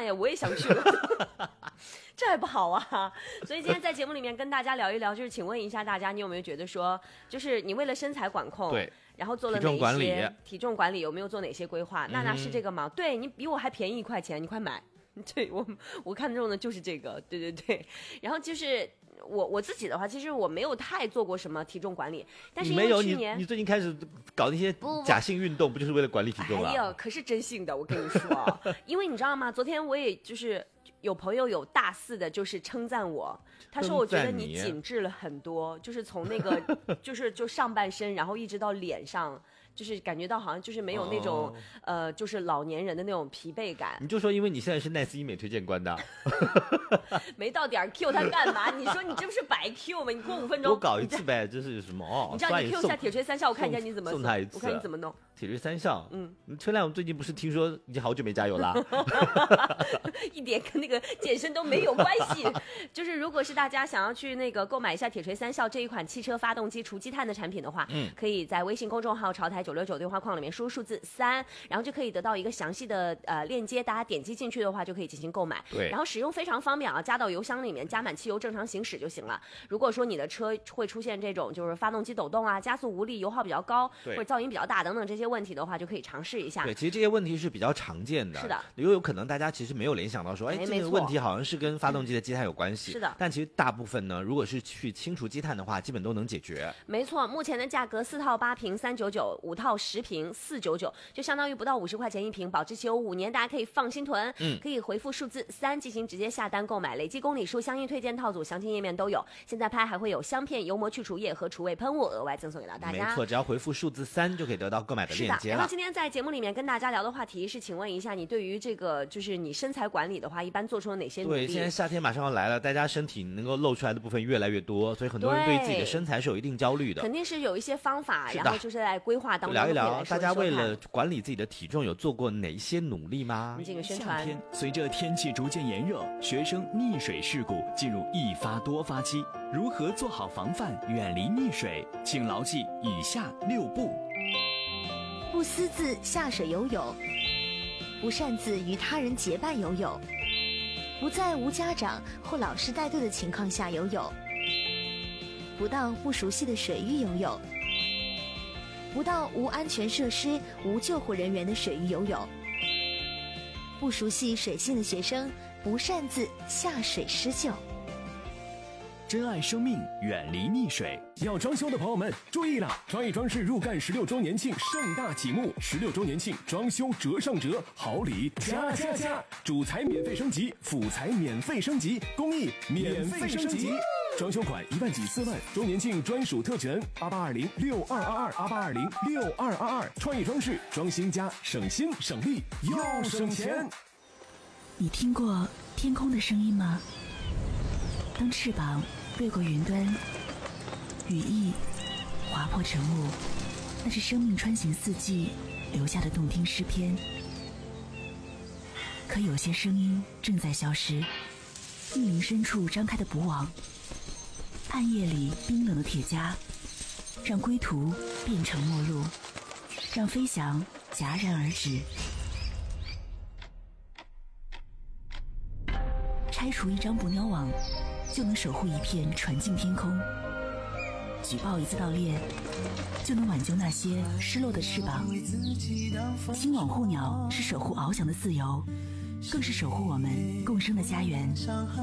呀，我也想去了。这还不好啊！所以今天在节目里面跟大家聊一聊，就是请问一下大家，你有没有觉得说，就是你为了身材管控， 对， 然后做了哪一些体重管理，有没有做哪些规划？娜娜是这个吗？对，你比我还便宜1块钱，你快买。对，我看中的就是这个，对对对。然后就是我自己的话，其实我没有太做过什么体重管理，但是因为去年你最近开始搞那些假性运动，不就是为了管理体重吗？ 哎呀，可是真性的，我跟你说，因为你知道吗？昨天我也就是有朋友有大肆的，就是称赞我，他说我觉得你紧致了很多，就是从那个就上半身，然后一直到脸上。就是感觉到好像就是没有那种、就是老年人的那种疲惫感。 你就说因为你现在是奈斯医美推荐官的， 没到点 Q 他干嘛？你说你这不是白 Q 吗？你过5分钟多搞一次呗，这是什么哦？ 你知道你 Q 一下铁锤3效，我看一下你怎么送他一次， 我看你怎么弄。 铁锤3效，春亮最近不是听说已经好久没加油啦？ 一点跟那个健身都没有关系。就是如果是大家想要去那个购买一下铁锤3效这一款汽车发动机除积碳的产品的话，可以在微信公众号潮台969对话框里面输入数字3，然后就可以得到一个详细的链接，大家点击进去的话就可以进行购买。 对， 然后使用非常方便啊，加到油箱里面，加满汽油正常行驶就行了。如果说你的车会出现这种就是发动机抖动啊、加速无力、油耗比较高或者噪音比较大等等这些问题的话，就可以尝试一下。 对，其实这些问题是比较常见的。 是的， 有可能大家其实没有联想到说，哎，这个问题好像是跟发动机的积碳有关系。 是的， 但其实大部分呢，如果是去清除积碳的话，基本都能解决。 没错，目前的价格4套8瓶399，5套10瓶499，就相当于不到50块钱一瓶，保质期有5年，大家可以放心囤。可以回复数字3进行直接下单购买，累计公里数、相应推荐套组、详情页面都有。现在拍还会有香片、油膜去除液和除味喷雾额外赠送给到大家。 没错，只要回复数字3就可以得到购买的链接了。 然后今天在节目里面跟大家聊的话题是，请问一下你对于这个就是你身材管理的话，一般做出了哪些努力？ 对，现在夏天马上要来了，大家身体能够露出来的部分越来越多，所以很多人对自己的身材是有一定焦虑的。 肯定是有一些方法，然后就是在规划当中聊一聊，大家为了管理自己的体重有做过哪一些努力吗？ 这个宣传。 夏天随着天气逐渐炎热，学生溺水事故进入易发多发期，如何做好防范，远离溺水？请牢记以下6步： 不私自下水游泳，不擅自与他人结伴游泳，不在无家长或老师带队的情况下游泳，不到不熟悉的水域游泳，不到无安全设施、无救护人员的水域游泳。不熟悉水性的学生不擅自下水施救。 珍爱生命，远离溺水。 要装修的朋友们注意了，创意装饰入干16周年庆盛大启幕，16周年庆装修折上折，好礼加！主材免费升级，辅材免费升级，工艺免费升级。装修款1万几4万，周年庆专属特权8820622288206222，创意装饰装新家，省心省力又省钱。 你听过天空的声音吗？当翅膀掠过云端，羽翼划破晨雾，那是生命穿行四季留下的动听诗篇。可有些声音正在消失，密林深处张开的捕网，暗夜里冰冷的铁枷，让归途变成陌路，让飞翔戛然而止。拆除一张捕鸟网，就能守护一片纯净天空；举报一次盗猎，就能挽救那些失落的翅膀。金网护鸟是守护翱翔的自由，更是守护我们共生的家园。